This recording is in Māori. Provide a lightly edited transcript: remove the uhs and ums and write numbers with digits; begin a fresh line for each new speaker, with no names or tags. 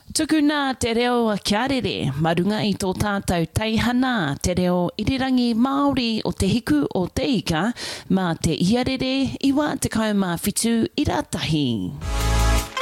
Tukuna te reo a kiarere, marunga I tō tātou teihana, te reo irirangi Māori o te hiku o te ika, mā te iarere, iwa te kaumā whitu I rātahi.